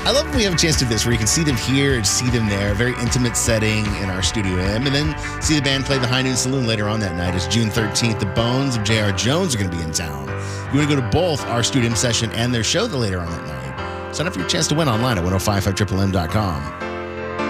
I love when we have a chance to do this where you can see them here and see them there. A very intimate setting in our Studio M. And then see the band play the High Noon Saloon later on that night. It's June 13th. The Bones of J.R. Jones are going to be in town. You want to go to both our Studio M session and their show later on that night. Sign up for your chance to win online at 1055mmm.com.